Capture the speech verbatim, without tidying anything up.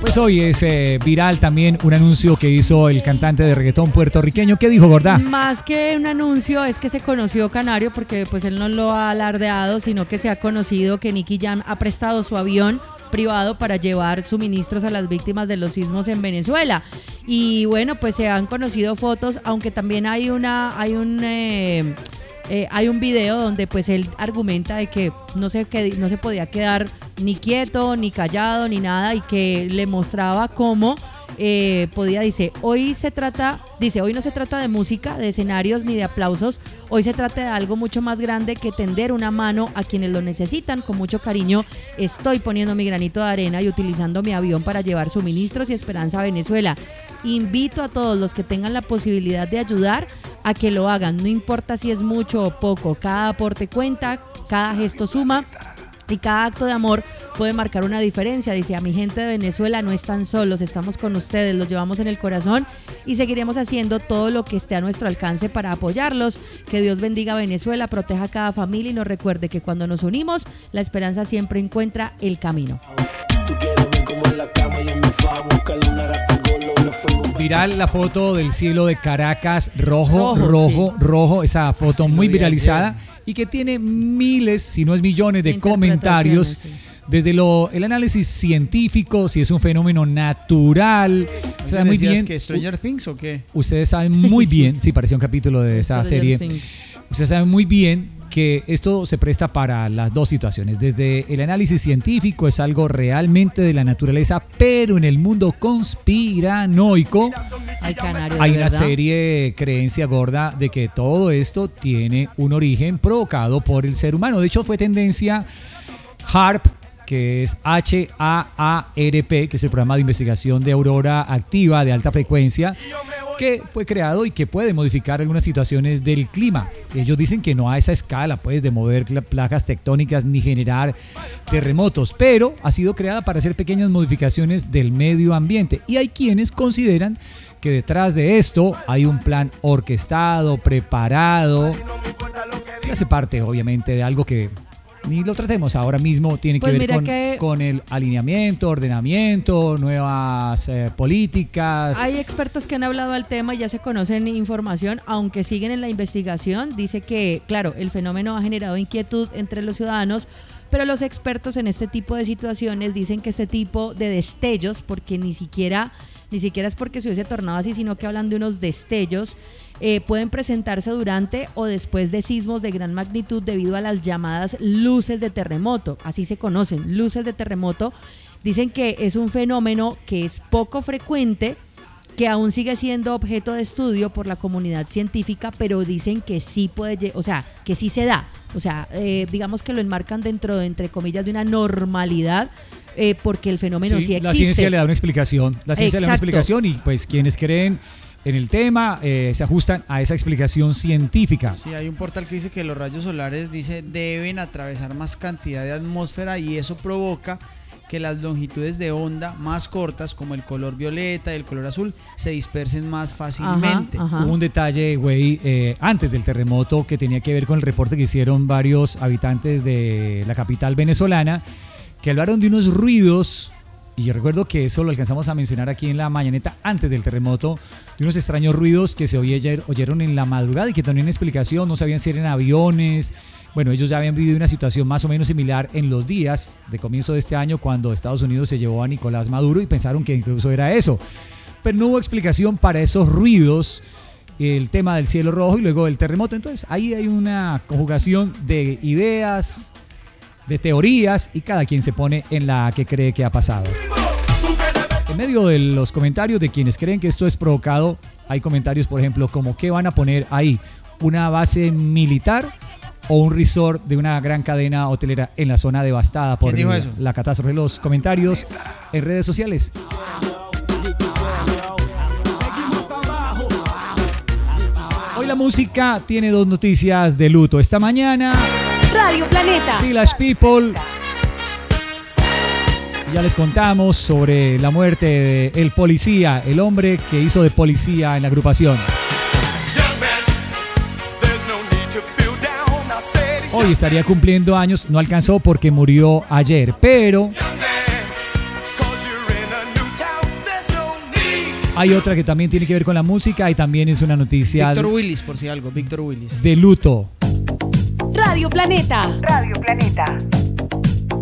Pues hoy es eh, viral también un anuncio que hizo el cantante de reggaetón puertorriqueño. ¿Qué dijo, gorda? Más que un anuncio es que se conoció Canario, porque pues él no lo ha alardeado, sino que se ha conocido que Nicky Jam ha prestado su avión privado para llevar suministros a las víctimas de los sismos en Venezuela. Y bueno, pues se han conocido fotos, aunque también hay una hay un eh, eh, hay un video donde pues él argumenta de que no se que no se podía quedar ni quieto, ni callado, ni nada, y que le mostraba cómo eh, podía, dice, hoy se trata, dice, hoy no se trata de música, de escenarios ni de aplausos, hoy se trata de algo mucho más grande que tender una mano a quienes lo necesitan. Con mucho cariño estoy poniendo mi granito de arena y utilizando mi avión para llevar suministros y esperanza a Venezuela. Invito a todos los que tengan la posibilidad de ayudar a que lo hagan, no importa si es mucho o poco, cada aporte cuenta, cada gesto suma y cada acto de amor puede marcar una diferencia. Dice, a mi gente de Venezuela, no están solos, estamos con ustedes, los llevamos en el corazón y seguiremos haciendo todo lo que esté a nuestro alcance para apoyarlos. Que Dios bendiga a Venezuela, proteja a cada familia y nos recuerde que cuando nos unimos, la esperanza siempre encuentra el camino. Viral la foto del cielo de Caracas, rojo, Rojo, rojo, sí. rojo, esa foto Sí, muy lo vi viralizada ayer. y que tiene miles, si no es millones de Interpretaciones, comentarios. sí. Desde lo, el análisis científico, si es un fenómeno natural. O sea, ¿Qué muy decías, bien. que Stranger Things o qué? Ustedes saben muy bien, sí, parecía un capítulo de esa Stranger serie. Things. Ustedes saben muy bien que esto se presta para las dos situaciones. Desde el análisis científico es algo realmente de la naturaleza, pero en el mundo conspiranoico Ay, Canario, hay de una verdad. serie creencia gorda de que todo esto tiene un origen provocado por el ser humano. De hecho, fue tendencia HAARP, que es H A A R P, que es el programa de investigación de aurora activa de alta frecuencia, que fue creado y que puede modificar algunas situaciones del clima. Ellos dicen que no a esa escala, pues, de mover placas tectónicas ni generar terremotos, pero ha sido creada para hacer pequeñas modificaciones del medio ambiente. Y hay quienes consideran que detrás de esto hay un plan orquestado, preparado, que hace parte, obviamente, de algo que ni lo tratemos ahora mismo, tiene Pues que ver mira con, que- con el alineamiento, ordenamiento, nuevas eh, políticas. Hay expertos que han hablado al tema y ya se conocen información, aunque siguen en la investigación. Dice que, claro, el fenómeno ha generado inquietud entre los ciudadanos, pero los expertos en este tipo de situaciones dicen que este tipo de destellos, porque ni siquiera, ni siquiera es porque se hubiese tornado así, sino que hablan de unos destellos, eh, pueden presentarse durante o después de sismos de gran magnitud debido a las llamadas luces de terremoto, así se conocen, luces de terremoto. Dicen que es un fenómeno que es poco frecuente, que aún sigue siendo objeto de estudio por la comunidad científica, pero dicen que sí puede, lle- o sea, que sí se da, o sea, eh, digamos que lo enmarcan dentro, de, entre comillas, de una normalidad, eh, porque el fenómeno sí, Sí, existe. la ciencia le da una explicación. La ciencia le da una Exacto. explicación y pues quienes creen en el tema eh, se ajustan a esa explicación científica. Sí, hay un portal que dice que los rayos solares, dice, deben atravesar más cantidad de atmósfera y eso provoca que las longitudes de onda más cortas, como el color violeta y el color azul, se dispersen más fácilmente. Ajá, ajá. Hubo un detalle, güey, eh, antes del terremoto que tenía que ver con el reporte que hicieron varios habitantes de la capital venezolana, que hablaron de unos ruidos, y yo recuerdo que eso lo alcanzamos a mencionar aquí en la mañaneta antes del terremoto, de unos extraños ruidos que se oye- oyeron en la madrugada y que tenían explicación, no sabían si eran aviones. Bueno, ellos ya habían vivido una situación más o menos similar en los días de comienzo de este año cuando Estados Unidos se llevó a Nicolás Maduro y pensaron que incluso era eso. Pero no hubo explicación para esos ruidos, el tema del cielo rojo y luego el terremoto. Entonces ahí hay una conjugación de ideas, de teorías y cada quien se pone en la que cree que ha pasado. En medio de los comentarios de quienes creen que esto es provocado, hay comentarios, por ejemplo, como ¿qué van a poner ahí? ¿Una base militar o un resort de una gran cadena hotelera en la zona devastada por ¿Quién dijo la, eso? la catástrofe? Los comentarios en redes sociales. Hoy la música tiene dos noticias de luto. Esta mañana, Radio Planeta. Village People. Ya les contamos sobre la muerte del policía, el hombre que hizo de policía en la agrupación. Hoy estaría cumpliendo años, no alcanzó porque murió ayer, pero Hay otra que también tiene que ver con la música y también es una noticia Víctor Willis, por si algo, Víctor Willis. de luto. Radio Planeta. Radio Planeta.